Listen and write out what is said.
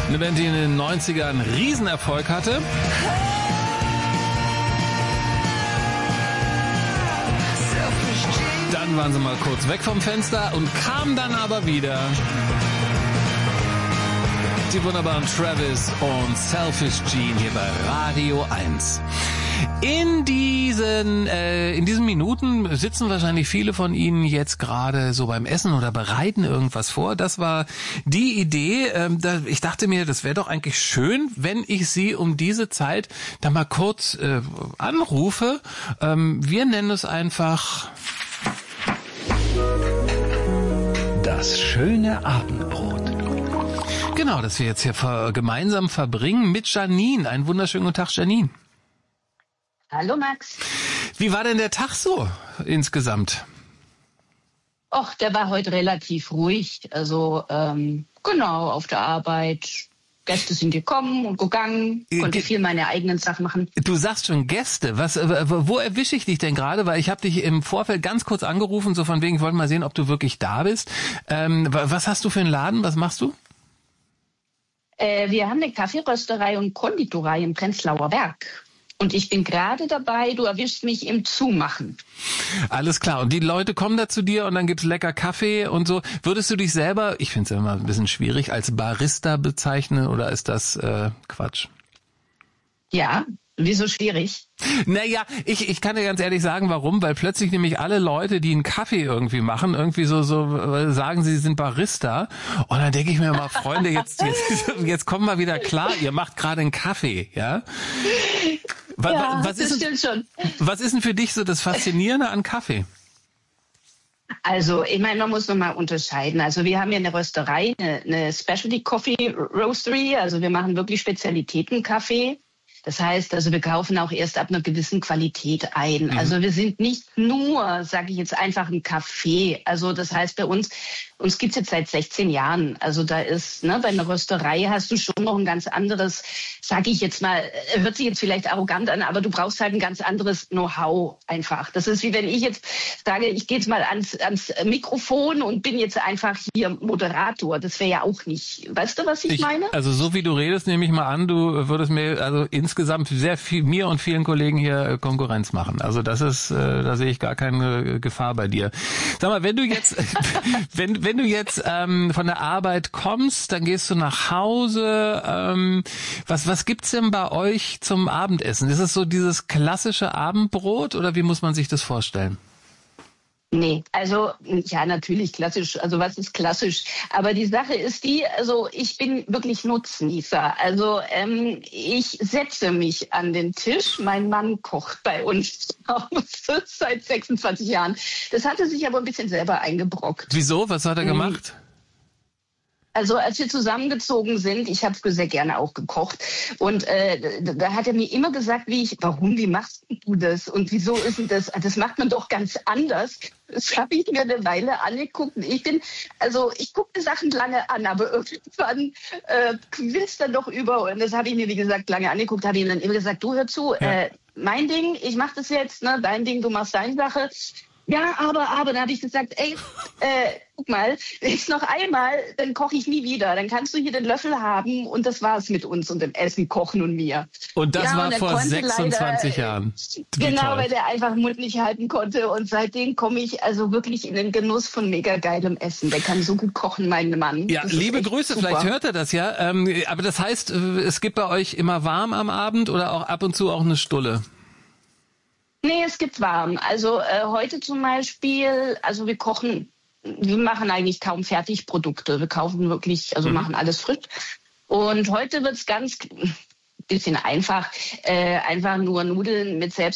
Eine Band, die in den 90ern einen Riesenerfolg hatte. Dann waren sie mal kurz weg vom Fenster und kamen dann aber wieder. Die wunderbaren Travis und Selfish Gene hier bei Radio 1. In diesen Minuten sitzen wahrscheinlich viele von Ihnen jetzt gerade so beim Essen oder bereiten irgendwas vor. Das war die Idee. Ich dachte mir, das wäre doch eigentlich schön, wenn ich Sie um diese Zeit dann mal kurz anrufe. Wir nennen es einfach das schöne Abendbrot. Genau, das wir jetzt hier gemeinsam verbringen mit Janine. Einen wunderschönen guten Tag, Janine. Hallo Max. Wie war denn der Tag so insgesamt? Och, der war heute relativ ruhig. Also genau, auf der Arbeit. Gäste sind gekommen und gegangen, konnte viel meine eigenen Sachen machen. Du sagst schon Gäste. Wo erwische ich dich denn gerade? Weil ich habe dich im Vorfeld ganz kurz angerufen, so von wegen, ich wollte mal sehen, ob du wirklich da bist. Was hast du für einen Laden? Was machst du? Wir haben eine Kaffeerösterei und Konditorei im Prenzlauer Berg. Und ich bin gerade dabei, du erwischst mich im Zumachen. Alles klar. Und die Leute kommen da zu dir und dann gibt's lecker Kaffee und so. Würdest du dich selber, ich finde es immer ein bisschen schwierig, als Barista bezeichnen oder ist das Quatsch? Ja, wieso schwierig? Naja, ich kann dir ganz ehrlich sagen, warum, weil plötzlich nämlich alle Leute, die einen Kaffee irgendwie machen, irgendwie so sagen, sie sind Barista. Und dann denke ich mir mal, Freunde, jetzt kommen wir wieder klar, ihr macht gerade einen Kaffee, ja? Stimmt schon. Was ist denn für dich so das Faszinierende an Kaffee? Also, ich meine, man muss nochmal unterscheiden. Also, wir haben ja eine Rösterei, eine Specialty Coffee Roastery. Also, wir machen wirklich Spezialitäten-Kaffee. Das heißt, also wir kaufen auch erst ab einer gewissen Qualität ein. Also wir sind nicht nur, sage ich jetzt, einfach ein Café. Also das heißt, bei uns gibt's jetzt seit 16 Jahren. Also da ist, bei einer Rösterei hast du schon noch ein ganz anderes, sage ich jetzt mal, hört sich jetzt vielleicht arrogant an, aber du brauchst halt ein ganz anderes Know-how einfach. Das ist wie wenn ich jetzt sage, ich gehe jetzt mal ans Mikrofon und bin jetzt einfach hier Moderator. Das wäre ja auch nicht, weißt du, was ich meine? Also so wie du redest, nehme ich mal an, du würdest mir also insgesamt sehr viel, mir und vielen Kollegen hier Konkurrenz machen. Also das ist, da sehe ich gar keine Gefahr bei dir. Sag mal, wenn du jetzt, wenn du jetzt von der Arbeit kommst, dann gehst du nach Hause. Was gibt's denn bei euch zum Abendessen? Ist es so dieses klassische Abendbrot oder wie muss man sich das vorstellen? Nee, also ja, natürlich klassisch. Also was ist klassisch? Aber die Sache ist die, also ich bin wirklich Nutznießer. Also ich setze mich an den Tisch. Mein Mann kocht bei uns seit 26 Jahren. Das hat er sich aber ein bisschen selber eingebrockt. Wieso? Was hat er gemacht? Also als wir zusammengezogen sind, ich habe sehr gerne auch gekocht und da hat er mir immer gesagt, wie machst du das und wieso ist denn das? Das macht man doch ganz anders. Das habe ich mir eine Weile angeguckt. Ich gucke Sachen lange an, aber irgendwann quillst dann doch über und das habe ich mir, wie gesagt, lange angeguckt, habe ihm dann immer gesagt, du hör zu, mein Ding, ich mache das jetzt, dein Ding, du machst deine Sache. Ja, aber, dann habe ich gesagt, guck mal, jetzt noch einmal, dann koche ich nie wieder. Dann kannst du hier den Löffel haben und das war's mit uns und dem Essen, Kochen und mir. Und das war vor 26 Jahren. Genau, weil der einfach den Mund nicht halten konnte und seitdem komme ich also wirklich in den Genuss von mega geilem Essen. Der kann so gut kochen, mein Mann. Ja, liebe Grüße, super. Vielleicht hört er das ja. Aber das heißt, es gibt bei euch immer warm am Abend oder auch ab und zu auch eine Stulle? Nee, es gibt warm. Also heute zum Beispiel, also wir machen eigentlich kaum Fertigprodukte. Wir kaufen wirklich, machen alles frisch. Und heute wird's ganz bisschen einfach nur Nudeln mit